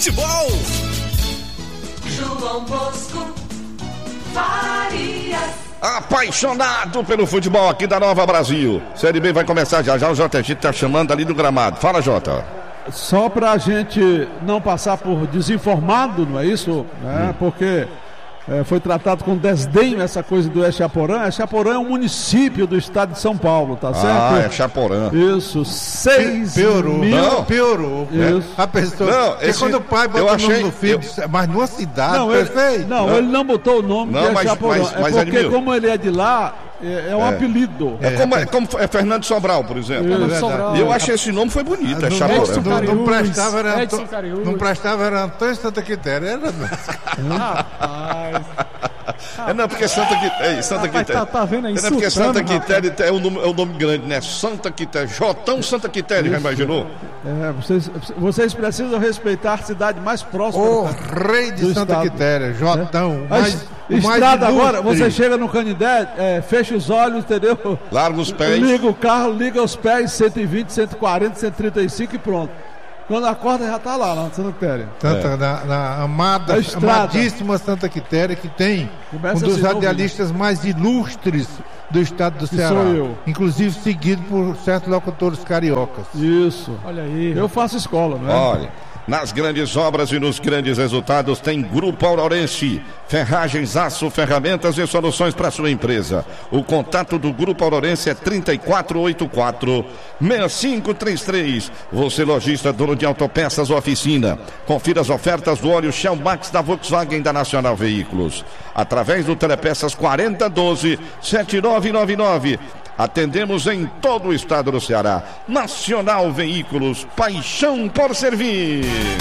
Futebol. João Bosco Farias. Apaixonado pelo futebol aqui da Nova Brasil. Série B vai começar já. O JG tá chamando ali do gramado. Fala, Jota. Só pra gente não passar por desinformado, não é isso? Porque foi tratado com desdenho essa coisa do Echaporã. Echaporã é um município do estado de São Paulo, tá certo? Ah, Echaporã. Isso, 6 Piorou. mil... Não, piorou. Isso. A pessoa... Não, porque quando o pai bota o nome do filho, mas numa cidade, prefeito. Ele não botou o nome de Echaporã. Mas porque Edmil, como ele é de lá, é um apelido. Como Fernando Sobral, por exemplo. Eu achei esse nome foi bonito, Echaporã. Não prestava, era Antônio Santa Quitéria. Não, porque Santa Quitéria. Tá vendo aí? Não, porque Santa Quitéria é um nome grande, né? Santa Quitéria. Jotão Santa Quitéria, já imaginou? Vocês precisam respeitar a cidade mais próxima. O rei de Santa Quitéria, Jotão. Estrada agora, você chega no Canindé, fecha os olhos, entendeu? Larga os pés. Liga o carro, liga os pés, 120, 140, 135 e pronto. Quando acorda já tá lá na Santa Quitéria. Na amadíssima Santa Quitéria, que tem um dos radialistas mais ilustres do estado do Ceará. Sou eu. Inclusive seguido por certos locutores cariocas. Isso. Olha aí. Eu faço escola, não é? Olha, nas grandes obras e nos grandes resultados tem Grupo Aurorense. Ferragens, aço, ferramentas e soluções para sua empresa. O contato do Grupo Aurorense é 3484-6533. Você lojista, dono de autopeças ou oficina. Confira as ofertas do óleo Shell Max da Volkswagen da Nacional Veículos. Através do Telepeças 4012-7999. Atendemos em todo o estado do Ceará. Nacional Veículos, paixão por servir.